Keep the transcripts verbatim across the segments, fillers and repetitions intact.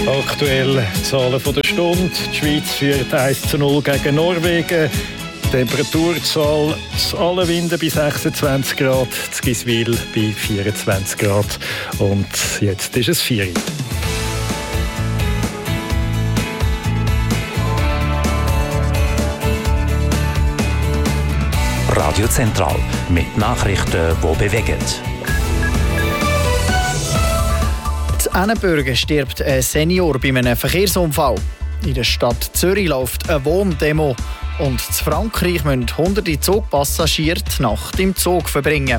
Aktuell Zahlen von der Stunde. Die Schweiz führt eins zu null gegen Norwegen. Temperaturzahl zu Alenwinden bei sechsundzwanzig Grad, zu Giswil bei vierundzwanzig Grad. Und jetzt ist es vier Uhr. Radio Zentral mit Nachrichten, die bewegen. In Ennenbürgen stirbt ein Senior bei einem Verkehrsunfall. In der Stadt Zürich läuft eine Wohndemo. Und in Frankreich müssen hunderte Zugpassagiere die Nacht im Zug verbringen.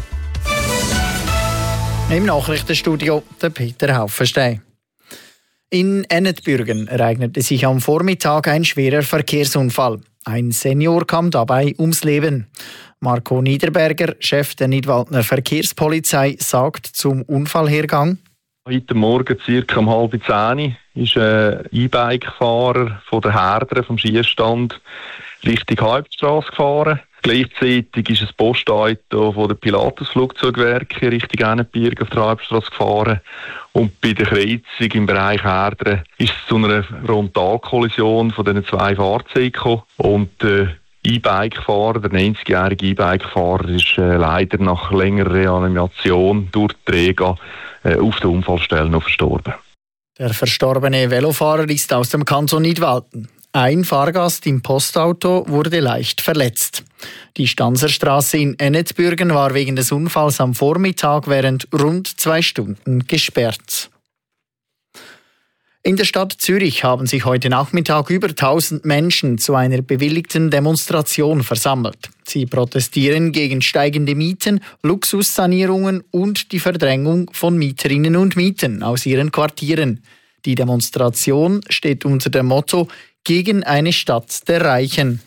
Im Nachrichtenstudio der Peter Haufenstein. In Ennenbürgen ereignete sich am Vormittag ein schwerer Verkehrsunfall. Ein Senior kam dabei ums Leben. Marco Niederberger, Chef der Nidwaldner Verkehrspolizei, sagt zum Unfallhergang: Heute Morgen, circa um halb zehn, ist ein E-Bike-Fahrer von der Herdere vom Schierstand Richtung Hauptstrasse gefahren. Gleichzeitig ist ein Postauto von der Pilatus-Flugzeugwerke Richtung Ennenbürgen auf der Hauptstrasse gefahren. Und bei der Kreuzung im Bereich Herdere ist es zu einer Frontalkollision von diesen zwei Fahrzeugen gekommen. Und der E-Bike-Fahrer, der neunzigjährige E-Bike-Fahrer, ist äh, leider nach längerer Reanimation durch die Träger äh, auf der Unfallstelle noch verstorben. Der verstorbene Velofahrer ist aus dem Kanton Nidwalden. Ein Fahrgast im Postauto wurde leicht verletzt. Die Stanzerstraße in Ennetbürgen war wegen des Unfalls am Vormittag während rund zwei Stunden gesperrt. In der Stadt Zürich haben sich heute Nachmittag über tausend Menschen zu einer bewilligten Demonstration versammelt. Sie protestieren gegen steigende Mieten, Luxussanierungen und die Verdrängung von Mieterinnen und Mietern aus ihren Quartieren. Die Demonstration steht unter dem Motto „Gegen eine Stadt der Reichen“.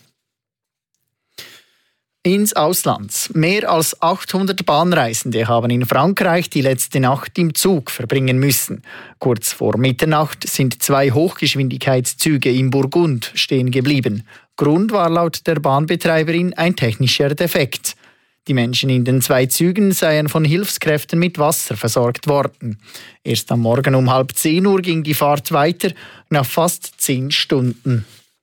Ins Ausland. Mehr als achthundert Bahnreisende haben in Frankreich die letzte Nacht im Zug verbringen müssen. Kurz vor Mitternacht sind zwei Hochgeschwindigkeitszüge im Burgund stehen geblieben. Grund war laut der Bahnbetreiberin ein technischer Defekt. Die Menschen in den zwei Zügen seien von Hilfskräften mit Wasser versorgt worden. Erst am Morgen um halb zehn Uhr ging die Fahrt weiter, nach fast zehn Stunden.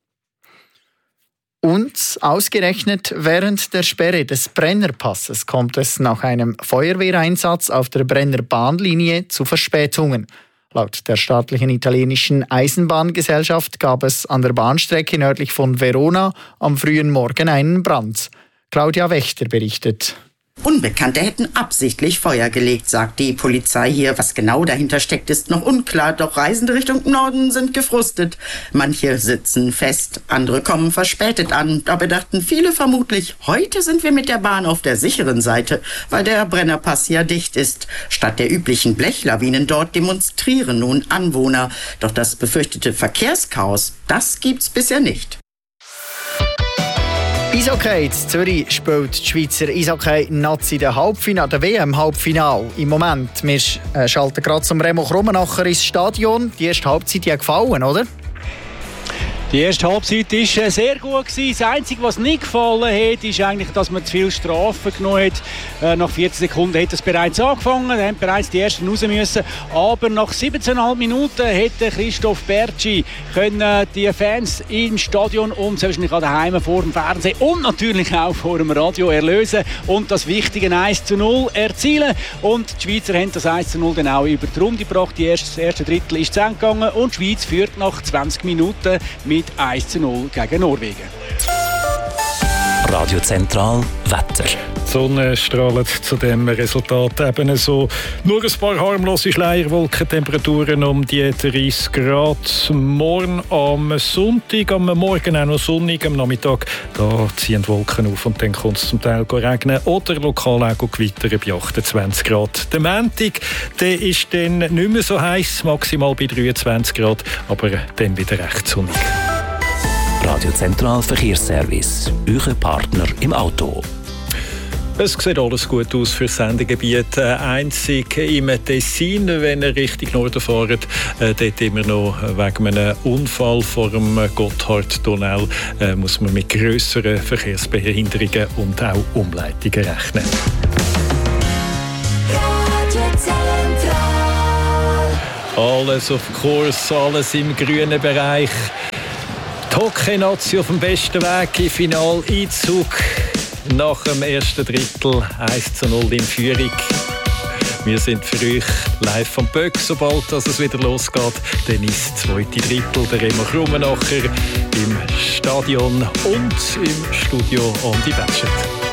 Und ausgerechnet während der Sperre des Brennerpasses kommt es nach einem Feuerwehreinsatz auf der Brenner Bahnlinie zu Verspätungen. Laut der staatlichen italienischen Eisenbahngesellschaft gab es an der Bahnstrecke nördlich von Verona am frühen Morgen einen Brand. Claudia Wächter berichtet. Unbekannte hätten absichtlich Feuer gelegt, sagt die Polizei hier. Was genau dahinter steckt, ist noch unklar. Doch Reisende Richtung Norden sind gefrustet. Manche sitzen fest, andere kommen verspätet an. Dabei dachten viele vermutlich, heute sind wir mit der Bahn auf der sicheren Seite, weil der Brennerpass ja dicht ist. Statt der üblichen Blechlawinen dort demonstrieren nun Anwohner. Doch das befürchtete Verkehrschaos, das gibt's bisher nicht. Eishockey in Zürich spielt die Schweizer Eishockey-Nazi der Halbfinale, der W M-Halbfinale. Im Moment, wir schalten gerade zum Remo Krummenacher ins Stadion. Die erste Halbzeit hat gefallen, oder? Die erste Halbzeit war sehr gut. Das Einzige, was nicht gefallen hat, ist eigentlich, dass man zu viel Strafen genommen hat. Nach vierzehn Sekunden hat es bereits angefangen, dann haben bereits die ersten raus müssen. Aber nach siebzehn Komma fünf Minuten hätte Christoph Bertschi können die Fans im Stadion und selbstverständlich auch daheim vor dem Fernsehen und natürlich auch vor dem Radio erlösen und das wichtige eins zu null erzielen. Und die Schweizer haben das eins zu null dann auch über die Runde gebracht. Die erste, das erste Drittel ist zu Ende gegangen und die Schweiz führt nach zwanzig Minuten mit eins zu null gegen Norwegen. Radio Zentral Wetter. Die Sonne strahlt zu dem Resultat eben so. Nur ein paar harmlose Schleierwolkentemperaturen um die dreißig Grad. Morgen am Sonntag, am Morgen auch noch sonnig, am Nachmittag da ziehen die Wolken auf und dann kann es zum Teil regnen oder lokal auch gewittern bei achtundzwanzig Grad. Der Montag, der ist dann nicht mehr so heiß, maximal bei dreiundzwanzig Grad, aber dann wieder recht sonnig. Radio Zentral Verkehrsservice, euer Partner im Auto. Es sieht alles gut aus für das Sendegebiet. Äh, einzig im Tessin, wenn ihr Richtung Norden fahrt, äh, dort immer noch wegen einem Unfall vor dem Gotthardtunnel äh, muss man mit grösseren Verkehrsbehinderungen und auch Umleitungen rechnen. Alles auf Kurs, alles im grünen Bereich. Die Hockey-Nazi auf dem besten Weg im Finaleinzug. Nach dem ersten Drittel eins zu null in Führung. Wir sind für euch live vom Böck, sobald es wieder losgeht. Dann ist das zweite Drittel der Remo Krummenacher im Stadion und im Studio Andi Betschert.